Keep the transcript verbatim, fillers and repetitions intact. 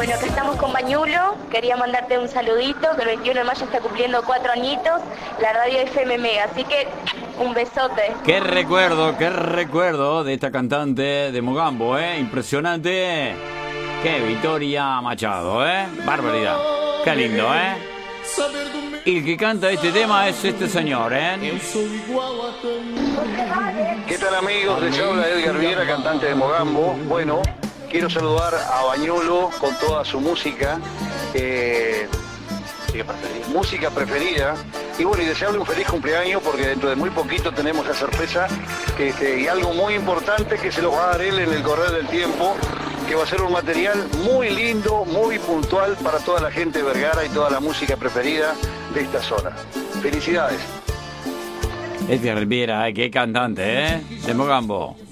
Bueno, acá estamos con Bañulo. Quería mandarte un saludito, que el veintiuno de mayo está cumpliendo cuatro añitos, la radio F M Mega, así que un besote. Qué recuerdo, qué recuerdo de esta cantante de Mogambo, ¿eh? Impresionante. Qué Victoria Machado, ¿eh? Barbaridad. Qué lindo, ¿eh? Y el que canta este tema es este señor, ¿eh? ¿Qué tal, amigos? Les habla Edgar Viera, cantante de Mogambo. Bueno, quiero saludar a Bañulo con toda su música, eh, música preferida. Y bueno, y desearle un feliz cumpleaños porque dentro de muy poquito tenemos la sorpresa este, y algo muy importante que se los va a dar él en el correr del tiempo, que va a ser un material muy lindo, muy puntual para toda la gente de Vergara y toda la música preferida de esta zona. Felicidades. Edgar Viera, ¿eh? Qué cantante, ¿eh? De Mogambo.